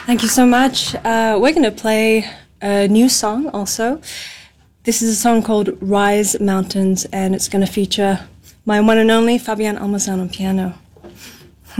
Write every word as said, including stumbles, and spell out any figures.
Thank you so much. Uh, we're going to play a new song also. This is a song called Rise Mountains, and it's going to feature my one and only Fabian Almazan on piano.